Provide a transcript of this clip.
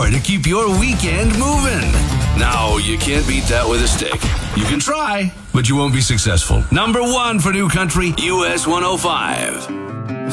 to keep your weekend moving. Now, you can't beat that with a stick. You can try, but you won't be successful. Number 1 for New Country, US 105.